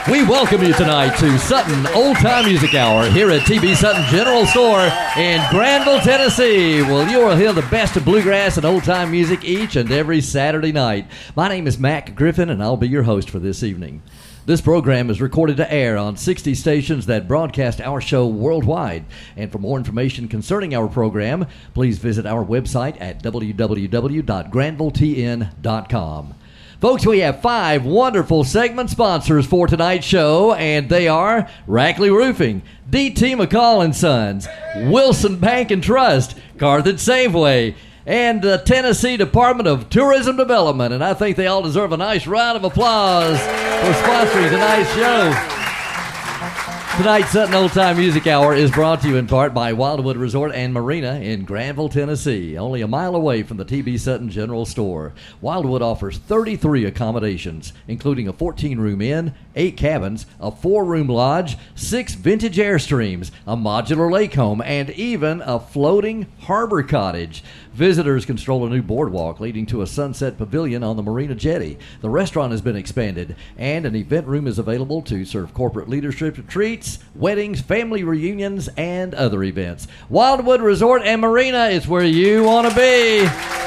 We welcome you tonight to Sutton Old Time Music Hour here at TB Sutton General Store in Granville, Tennessee. Well, you will hear the best of bluegrass and old time music each and every Saturday night. My name is Mac Griffin, and I'll be your host for this evening. This program is recorded to air on 60 stations that broadcast our show worldwide. And for more information concerning our program, please visit our website at www.granvilletn.com. Folks, we have 5 wonderful segment sponsors for tonight's show, and they are Rackley Roofing, D.T. McCall & Sons, Wilson Bank and Trust, Carthage Safeway, and the Tennessee Department of Tourism Development. And I think they all deserve a nice round of applause for sponsoring tonight's show. Tonight's Sutton Old Time Music Hour is brought to you in part by Wildwood Resort and Marina in Granville, Tennessee, only a mile away from the TB Sutton General Store. Wildwood offers 33 accommodations, including a 14-room inn, 8 cabins, a 4-room lodge, 6 vintage Airstreams, a modular lake home, and even a floating harbor cottage. Visitors can stroll a new boardwalk leading to a sunset pavilion on the Marina Jetty. The restaurant has been expanded, and an event room is available to serve corporate leadership retreats, weddings, family reunions, and other events. Wildwood Resort and Marina is where you want to be.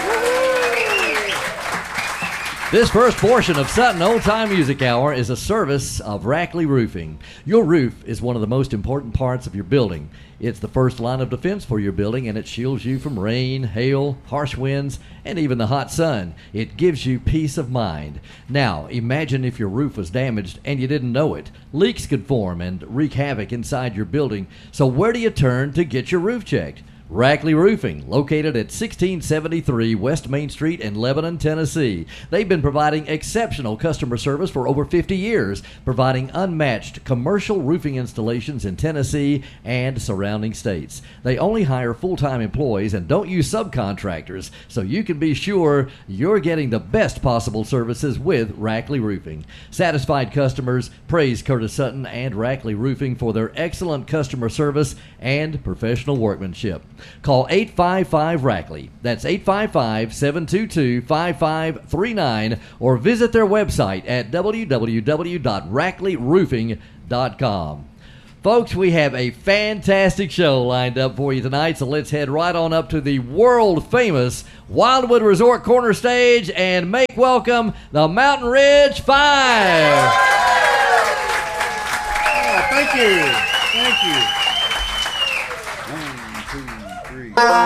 This first portion of Sutton Old Time Music Hour is a service of Rackley Roofing. Your roof is one of the most important parts of your building. It's the first line of defense for your building, and it shields you from rain, hail, harsh winds, and even the hot sun. It gives you peace of mind. Now, imagine if your roof was damaged and you didn't know it. Leaks could form and wreak havoc inside your building. So where do you turn to get your roof checked? Rackley Roofing, located at 1673 West Main Street in Lebanon, Tennessee. They've been providing exceptional customer service for over 50 years, providing unmatched commercial roofing installations in Tennessee and surrounding states. They only hire full-time employees and don't use subcontractors, so you can be sure you're getting the best possible services with Rackley Roofing. Satisfied customers praise Curtis Sutton and Rackley Roofing for their excellent customer service and professional workmanship. Call 855-RACKLEY. That's 855-722-5539, or visit their website at www.rackleyroofing.com. Folks, we have a fantastic show lined up for you tonight, so let's head right on up to the world-famous Wildwood Resort Corner Stage and make welcome the Mountain Ridge 5. Oh, thank you. Thank you. 1, 2, 3.